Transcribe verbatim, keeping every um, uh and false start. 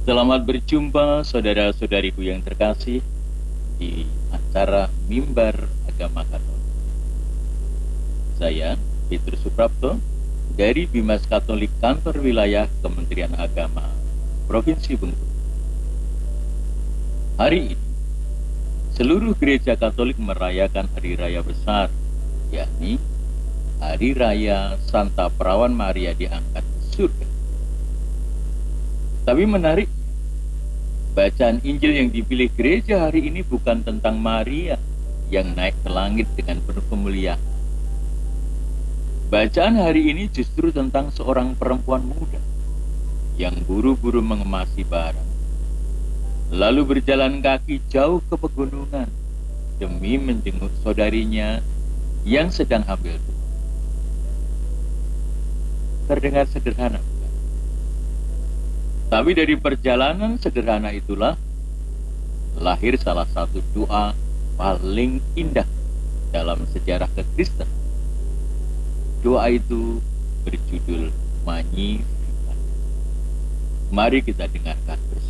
Selamat berjumpa saudara-saudariku yang terkasih di acara Mimbar Agama Katolik. Saya, Petrus Suprapto, dari Bimas Katolik Kantor Wilayah Kementerian Agama Provinsi Bengkulu. Hari ini, seluruh gereja Katolik merayakan hari raya besar, yakni Hari Raya Santa Perawan Maria diangkat ke surga. Tapi menarik, bacaan Injil yang dipilih gereja hari ini bukan tentang Maria yang naik ke langit dengan penuh kemuliaan. Bacaan hari ini justru tentang seorang perempuan muda yang buru-buru mengemasi barang, lalu berjalan kaki jauh ke pegunungan demi menjenguk saudarinya yang sedang hamil tua. Terdengar sederhana, bukan? Tapi dari perjalanan sederhana itulah lahir salah satu doa paling indah dalam sejarah kekristenan. Doa itu berjudul Magnificat. Mari kita dengarkan bersama.